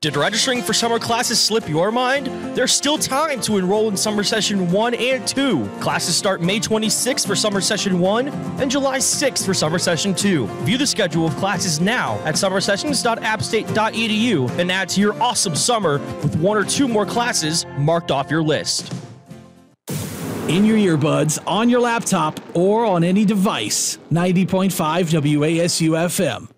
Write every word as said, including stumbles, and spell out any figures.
Did registering for summer classes slip your mind? There's still time to enroll in summer session one and two. Classes start May twenty-sixth for summer session one and July sixth for summer session two. View the schedule of classes now at summer sessions dot app state dot e d u and add to your awesome summer with one or two more classes marked off your list. In your earbuds, on your laptop, or on any device, ninety point five W A S U F M.